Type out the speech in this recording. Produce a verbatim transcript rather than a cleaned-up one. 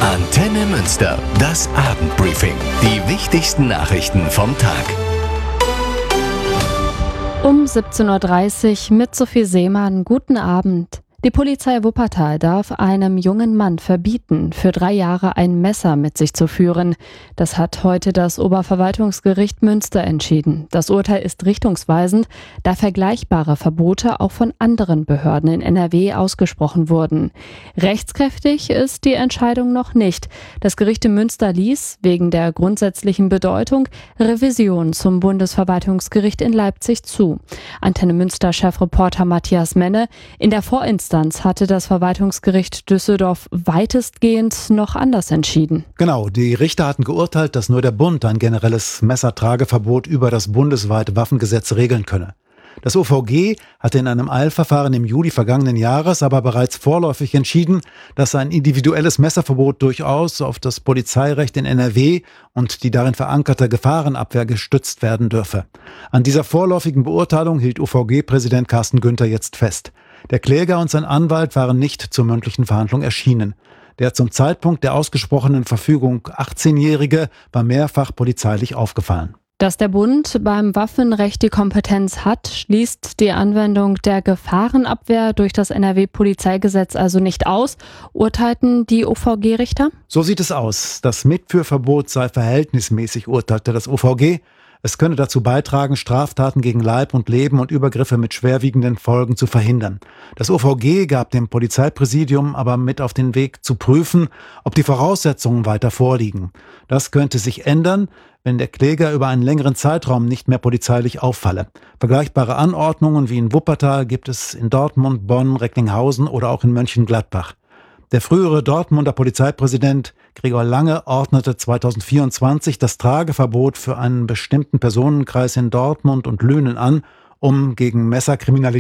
Antenne Münster, das Abendbriefing. Die wichtigsten Nachrichten vom Tag. Um siebzehn Uhr dreißig mit Sophie Seemann. Guten Abend. Die Polizei Wuppertal darf einem jungen Mann verbieten, für drei Jahre ein Messer mit sich zu führen. Das hat heute das Oberverwaltungsgericht Münster entschieden. Das Urteil ist richtungsweisend, da vergleichbare Verbote auch von anderen Behörden in N R W ausgesprochen wurden. Rechtskräftig ist die Entscheidung noch nicht. Das Gericht in Münster ließ, wegen der grundsätzlichen Bedeutung, Revision zum Bundesverwaltungsgericht in Leipzig zu. Antenne Münster-Chefreporter Matthias Menne: In der Vorinstanz hatte das Verwaltungsgericht Düsseldorf weitestgehend noch anders entschieden. Genau, die Richter hatten geurteilt, dass nur der Bund ein generelles Messertrageverbot über das bundesweite Waffengesetz regeln könne. Das O V G hatte in einem Eilverfahren im Juli vergangenen Jahres aber bereits vorläufig entschieden, dass ein individuelles Messerverbot durchaus auf das Polizeirecht in N R W und die darin verankerte Gefahrenabwehr gestützt werden dürfe. An dieser vorläufigen Beurteilung hielt O V G-Präsident Carsten Günther jetzt fest. Der Kläger und sein Anwalt waren nicht zur mündlichen Verhandlung erschienen. Der zum Zeitpunkt der ausgesprochenen Verfügung achtzehnjährige war mehrfach polizeilich aufgefallen. Dass der Bund beim Waffenrecht die Kompetenz hat, schließt die Anwendung der Gefahrenabwehr durch das N R W-Polizeigesetz also nicht aus, urteilten die O V G-Richter? So sieht es aus. Das Mitführverbot sei verhältnismäßig, urteilte das O V G. Es könne dazu beitragen, Straftaten gegen Leib und Leben und Übergriffe mit schwerwiegenden Folgen zu verhindern. Das O V G gab dem Polizeipräsidium aber mit auf den Weg zu prüfen, ob die Voraussetzungen weiter vorliegen. Das könnte sich ändern, wenn der Kläger über einen längeren Zeitraum nicht mehr polizeilich auffalle. Vergleichbare Anordnungen wie in Wuppertal gibt es in Dortmund, Bonn, Recklinghausen oder auch in Mönchengladbach. Der frühere Dortmunder Polizeipräsident Gregor Lange ordnete zweitausendvierundzwanzig das Trageverbot für einen bestimmten Personenkreis in Dortmund und Lünen an, um gegen Messerkriminalität